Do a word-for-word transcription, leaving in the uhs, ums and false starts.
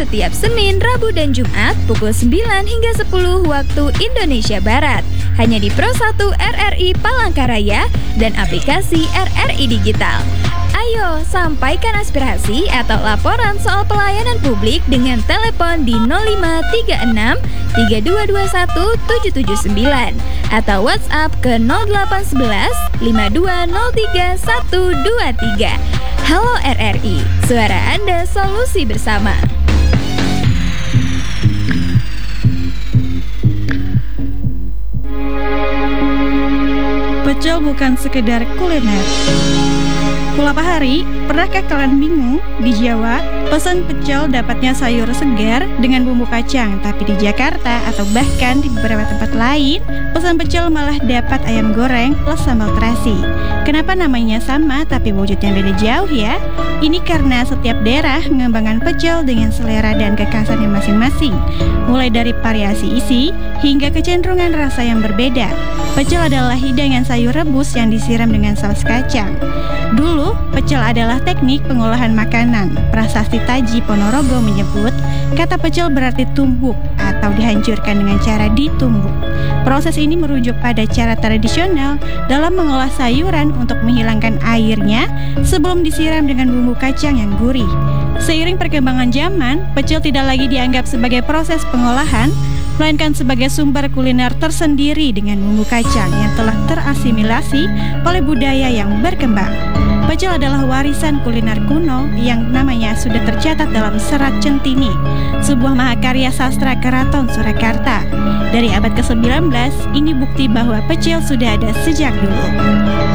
setiap Senin, Rabu, dan Jumat pukul sembilan hingga sepuluh waktu Indonesia Barat. Hanya di Pro satu R R I Palangkaraya dan aplikasi R R I Digital. Ayo, sampaikan aspirasi atau laporan soal pelayanan publik dengan telepon di nol lima tiga enam tiga dua dua satu tujuh tujuh sembilan atau WhatsApp ke nol delapan satu satu lima dua nol tiga satu dua tiga. Halo R R I, suara Anda solusi bersama. Pecel bukan sekedar kuliner. Kulapa hari, pernahkah kalian bingung? Di Jawa, pesan pecel dapatnya sayur segar dengan bumbu kacang. Tapi di Jakarta atau bahkan di beberapa tempat lain, pesan pecel malah dapat ayam goreng plus sambal terasi. Kenapa namanya sama tapi wujudnya beda jauh ya? Ini karena setiap daerah mengembangkan pecel dengan selera dan kekhasannya masing-masing. Mulai dari variasi isi hingga kecenderungan rasa yang berbeda. Pecel adalah hidangan sayur rebus yang disiram dengan saus kacang. Dulu, pecel adalah teknik pengolahan makanan. Prasasti Taji Ponorogo menyebut, kata pecel berarti tumbuk atau dihancurkan dengan cara ditumbuk. Proses ini merujuk pada cara tradisional dalam mengolah sayuran untuk menghilangkan airnya sebelum disiram dengan bumbu kacang yang gurih. Seiring perkembangan zaman, pecel tidak lagi dianggap sebagai proses pengolahan, melainkan sebagai sumber kuliner tersendiri dengan bumbu kacang yang telah terasimilasi oleh budaya yang berkembang. Pecel adalah warisan kuliner kuno yang namanya sudah tercatat dalam Serat Centini, sebuah mahakarya sastra Keraton Surakarta. Dari abad ke sembilan belas, ini bukti bahwa pecel sudah ada sejak dulu.